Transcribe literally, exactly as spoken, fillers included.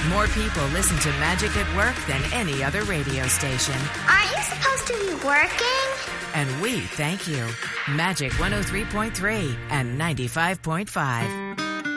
More people listen to Magic at Work than any other radio station. Aren't you supposed to be working? And we thank you. Magic one oh three point three and ninety-five point five.